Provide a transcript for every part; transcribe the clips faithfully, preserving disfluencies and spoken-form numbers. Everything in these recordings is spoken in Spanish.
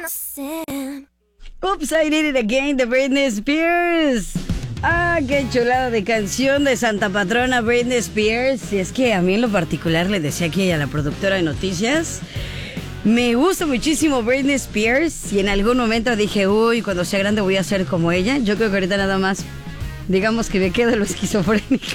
Oops, I Did It Again de Britney Spears. Ah, qué chulada de canción de Santa Patrona Britney Spears. Y es que a mí en lo particular le decía aquí a la productora de noticias, me gusta muchísimo Britney Spears. Y en algún momento dije, uy, cuando sea grande voy a ser como ella. Yo creo que ahorita nada más, digamos que me quedo lo esquizofrénica.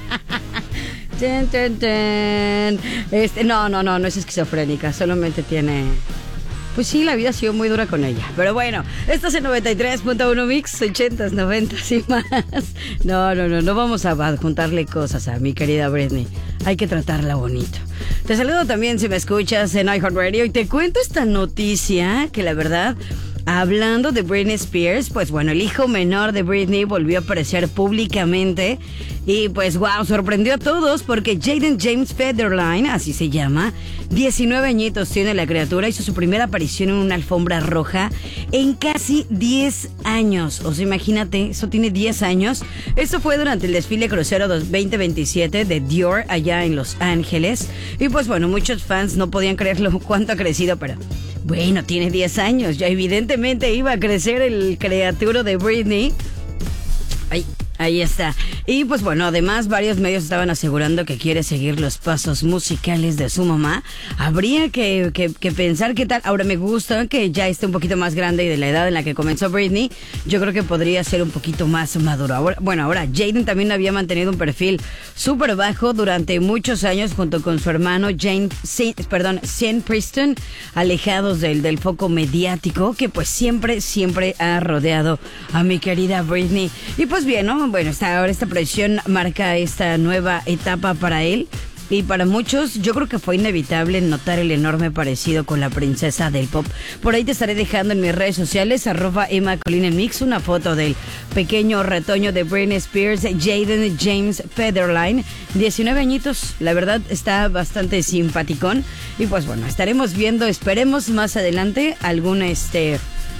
Ten, ten, ten. Este, no, no, no, no es esquizofrénica. Solamente tiene... Pues sí, la vida ha sido muy dura con ella. Pero bueno, esto es el noventa y tres punto uno Mix, ochentas, noventas y más. No, no, no, no vamos a juntarle cosas a mi querida Britney. Hay que tratarla bonito. Te saludo también si me escuchas en iHeartRadio y te cuento esta noticia que la verdad... Hablando de Britney Spears, pues bueno, el hijo menor de Britney volvió a aparecer públicamente y pues wow, sorprendió a todos porque Jaden James Federline, así se llama, diecinueve añitos tiene la criatura, hizo su primera aparición en una alfombra roja en casi diez años. O sea, imagínate, eso tiene diez años. Esto fue durante el desfile crucero veinte veintisiete de Dior allá en Los Ángeles. Y pues bueno, muchos fans no podían creerlo cuánto ha crecido, pero... Bueno, tiene diez años, ya evidentemente iba a crecer el criatura de Britney. Ay, ahí está. Y pues bueno, además varios medios estaban asegurando que quiere seguir los pasos musicales de su mamá. Habría que, que, que pensar qué tal. Ahora me gusta que ya esté un poquito más grande y de la edad en la que comenzó Britney. Yo creo que podría ser un poquito más maduro. Ahora, bueno, ahora Jaden también había mantenido un perfil súper bajo durante muchos años junto con su hermano Jane, Sean, perdón, Sean Preston, alejados del, del foco mediático que pues siempre, siempre ha rodeado a mi querida Britney. Y pues bien, ¿no? Bueno, está, ahora esta presión marca esta nueva etapa para él. Y para muchos, yo creo que fue inevitable notar el enorme parecido con la princesa del pop. Por ahí te estaré dejando en mis redes sociales, arroba Emma Colina Mix, una foto del pequeño retoño de Britney Spears, Jaden James Federline, diecinueve añitos. La verdad está bastante simpaticón. Y pues bueno, estaremos viendo, esperemos más adelante alguna este...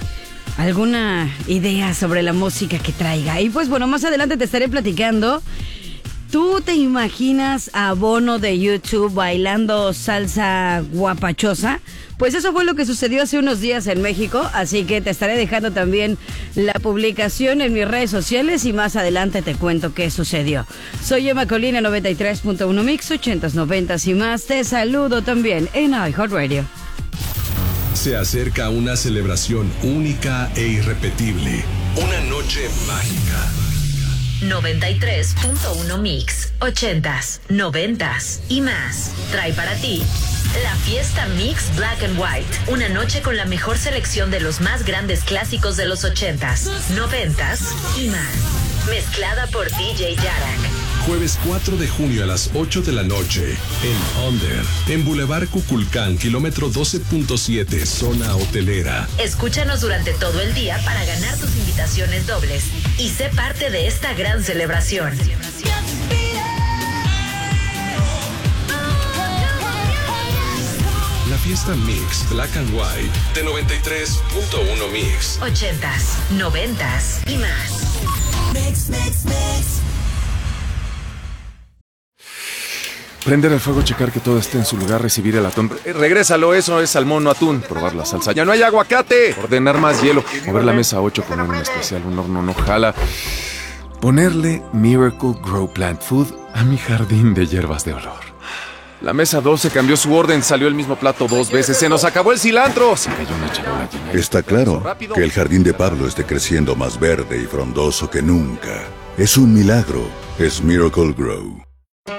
alguna idea sobre la música que traiga. Y pues bueno, más adelante te estaré platicando. ¿Tú te imaginas a Bono de YouTube bailando salsa guapachosa? Pues eso fue lo que sucedió hace unos días en México, así que te estaré dejando también la publicación en mis redes sociales y más adelante te cuento qué sucedió. Soy Emma Colina, noventa y tres punto uno Mix, ochentas, noventas y más. Te saludo también en iHeartRadio. Se acerca una celebración única e irrepetible. Una noche mágica. noventa y tres punto uno Mix, ochentas, noventas y más. Trae para ti la fiesta Mix Black and White. Una noche con la mejor selección de los más grandes clásicos de los ochentas, noventas y más. Mezclada por D J Yarak. Jueves cuatro de junio a las ocho de la noche en Under, en Boulevard Cuculcán, kilómetro doce punto siete, zona hotelera. Escúchanos durante todo el día para ganar tus invitaciones dobles y sé parte de esta gran celebración. La fiesta Mix Black and White de noventa y tres punto uno Mix. Ochentas, noventas y más. Mix, mix, mix. Prender el fuego, checar que todo esté en su lugar, recibir el atún. Eh, regrésalo, eso es salmón, no atún. Probar la salsa. ¡Ya no hay aguacate! Ordenar más hielo. Mover la mesa ocho, poner un especial, un horno no jala. Ponerle Miracle Grow Plant Food a mi jardín de hierbas de olor. La mesa doce cambió su orden, salió el mismo plato dos veces. ¡Se nos acabó el cilantro! Se cayó una charola llena. Está claro que el jardín de Pablo esté creciendo más verde y frondoso que nunca. Es un milagro. Es Miracle Grow.